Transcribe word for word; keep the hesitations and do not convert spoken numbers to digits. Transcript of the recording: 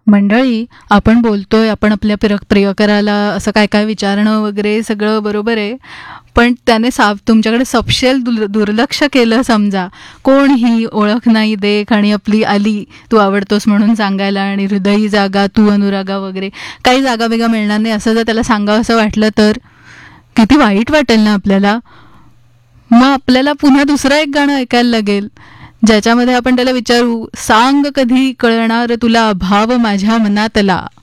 मंडळी, आपण बोलतोय, आपण आपल्या प्रिय प्रियकराला असं काय काय विचारणं वगैरे सगळं बरोबर आहे. पण त्याने साफ तुमच्याकडे सपशेल दुर् दुर्लक्ष केलं समजा. कोण ही ओळख नाही देख आणि आपली आली तू आवडतोस म्हणून सांगायला, आणि हृदयी जागा तू अनुरागा वगैरे काही जागा वेगळा मिळणार नाही असं जर त्याला सांगावं असं वाटलं तर किती वाईट वाटेल ना आपल्याला. मग आपल्याला पुन्हा दुसरं एक गाणं ऐकायला लागेल ज्याच्यामध्ये आपण त्याला विचारू, सांग कधी कळणार तुला भाव माझ्या मनातला.